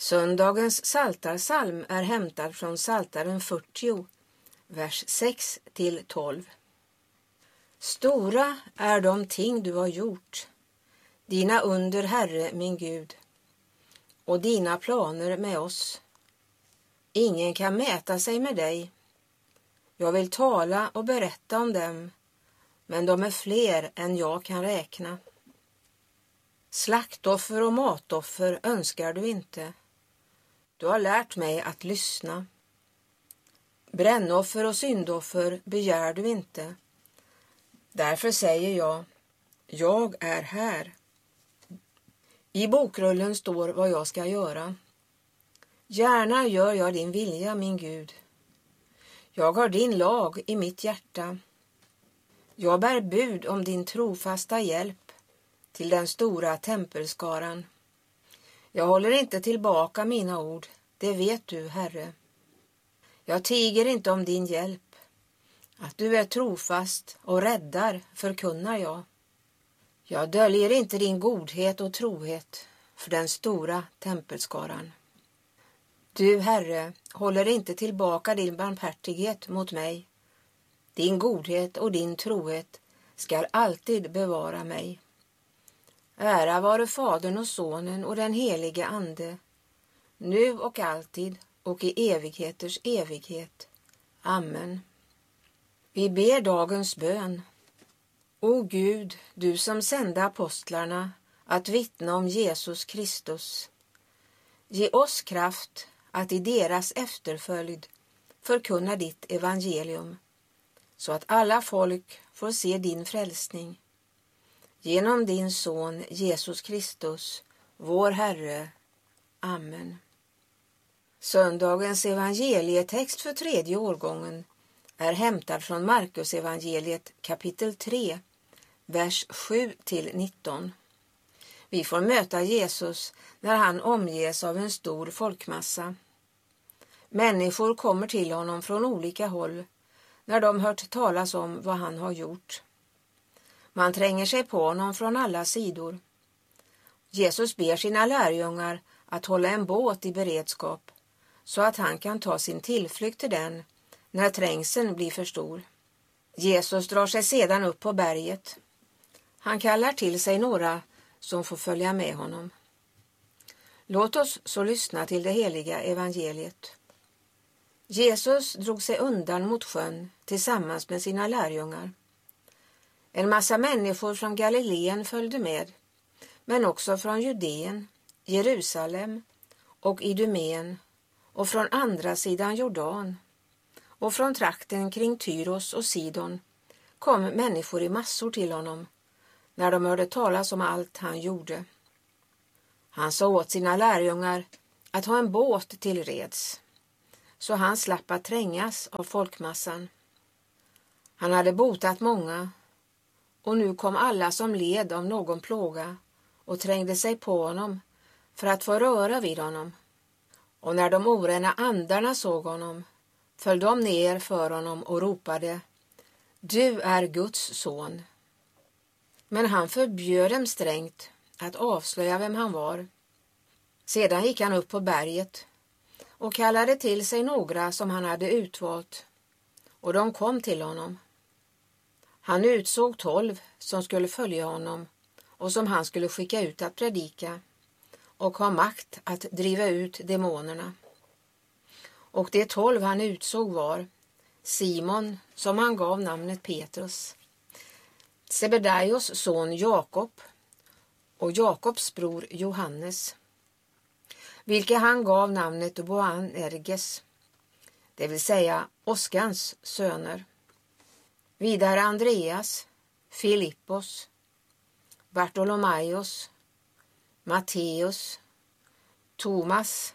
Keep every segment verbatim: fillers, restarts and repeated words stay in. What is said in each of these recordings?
Söndagens psaltarpsalm är hämtad från Psaltaren fyrtio, vers sex till tolv. Stora är de ting du har gjort, dina under, Herre min Gud, och dina planer med oss. Ingen kan mäta sig med dig. Jag vill tala och berätta om dem, men de är fler än jag kan räkna. Slaktoffer och matoffer önskar du inte. Du har lärt mig att lyssna. Brännoffer och syndoffer begär du inte. Därför säger jag, jag är här. I bokrullen står vad jag ska göra. Gärna gör jag din vilja, min Gud. Jag har din lag i mitt hjärta. Jag bär bud om din trofasta hjälp till den stora tempelskaran. Jag håller inte tillbaka mina ord, det vet du, Herre. Jag tiger inte om din hjälp. Att du är trofast och räddar förkunnar jag. Jag döljer inte din godhet och trohet för den stora tempelskaran. Du, Herre, håller inte tillbaka din barmhärtighet mot mig. Din godhet och din trohet skall alltid bevara mig. Ära vare Fadern och Sonen och den helige Ande, nu och alltid och i evigheters evighet. Amen. Vi ber dagens bön. O Gud, du som sände apostlarna att vittna om Jesus Kristus, ge oss kraft att i deras efterföljd förkunna ditt evangelium, så att alla folk får se din frälsning. Genom din son Jesus Kristus, vår Herre. Amen. Söndagens evangelietext för tredje årgången är hämtad från Markus evangeliet kapitel tre, vers sju till nitton. Vi får möta Jesus när han omges av en stor folkmassa. Människor kommer till honom från olika håll när de hört talas om vad han har gjort. Man tränger sig på honom från alla sidor. Jesus ber sina lärjungar att hålla en båt i beredskap så att han kan ta sin tillflykt till den när trängseln blir för stor. Jesus drar sig sedan upp på berget. Han kallar till sig några som får följa med honom. Låt oss så lyssna till det heliga evangeliet. Jesus drog sig undan mot sjön tillsammans med sina lärjungar. En massa människor från Galileen följde med, men också från Judeen, Jerusalem och Idumeen och från andra sidan Jordan och från trakten kring Tyros och Sidon kom människor i massor till honom när de hörde talas om allt han gjorde. Han sa åt sina lärjungar att ha en båt till reds, så han slapp att trängas av folkmassan. Han hade botat många, och nu kom alla som led av någon plåga och trängde sig på honom för att få röra vid honom. Och när de orena andarna såg honom föll de ner för honom och ropade, du är Guds son. Men han förbjöd dem strängt att avslöja vem han var. Sedan gick han upp på berget och kallade till sig några som han hade utvalt, och de kom till honom. Han utsåg tolv som skulle följa honom och som han skulle skicka ut att predika och ha makt att driva ut demonerna. Och de tolv han utsåg var Simon, som han gav namnet Petrus, Sebedaios son Jakob och Jakobs bror Johannes, vilka han gav namnet Boanerges, det vill säga Oskans söner. Vidare Andreas, Filippos, Bartolomaios, Matteus, Thomas,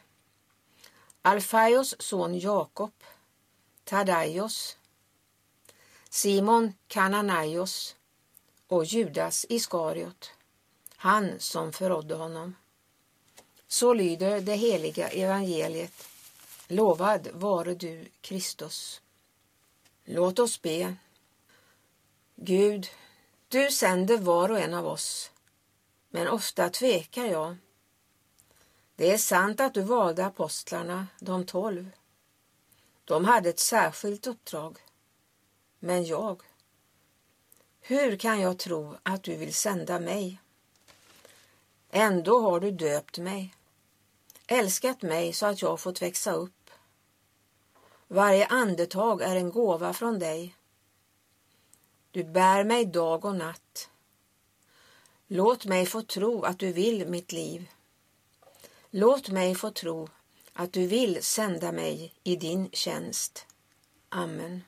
Alfaios son Jakob, Tadaios, Simon Kananaios och Judas Iskariot, han som förrådde honom. Så lyder det heliga evangeliet. Lovad vare du, Kristus. Låt oss be. Gud, du sänder var och en av oss, men ofta tvekar jag. Det är sant att du valde apostlarna, de tolv. De hade ett särskilt uppdrag. Men jag, hur kan jag tro att du vill sända mig? Ändå har du döpt mig, älskat mig så att jag fått växa upp. Varje andetag är en gåva från dig. Du bär mig dag och natt. Låt mig få tro att du vill mitt liv. Låt mig få tro att du vill sända mig i din tjänst. Amen.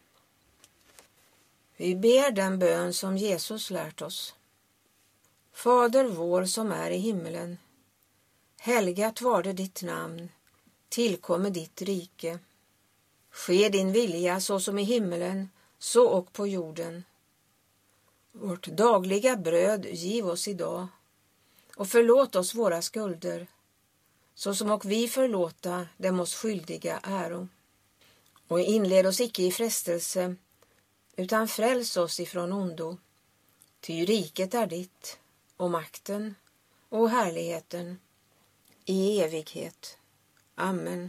Vi ber den bön som Jesus lärt oss. Fader vår som är i himmelen. Helgat varde ditt namn. Tillkommer ditt rike. Ske din vilja så som i himmelen, så och på jorden. Vårt dagliga bröd giv oss idag. Och förlåt oss våra skulder. Så som och vi förlåta dem oss skyldiga äro. Och inled oss icke i frestelse, utan fräls oss ifrån ondo. Ty riket är ditt, och makten och härligheten i evighet. Amen.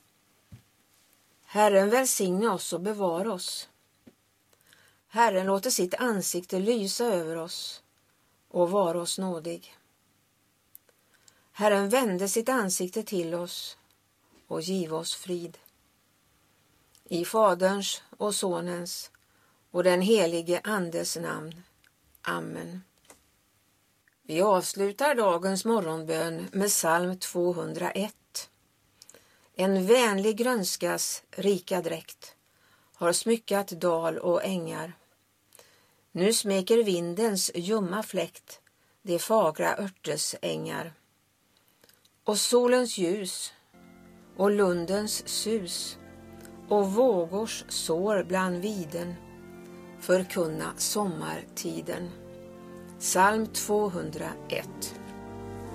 Herren välsigne oss och bevara oss. Herren låter sitt ansikte lysa över oss och vara oss nådig. Herren vände sitt ansikte till oss och giv oss frid. I Faderns och Sonens och den helige Andes namn. Amen. Vi avslutar dagens morgonbön med psalm tvåhundraett. En vänlig grönskas rika dräkt har smyckat dal och ängar. Nu smeker vindens ljumma fläkt de fagra örtes ängar. Och solens ljus och lundens sus och vågors sår bland viden förkunna sommartiden. Psalm tvåhundraett.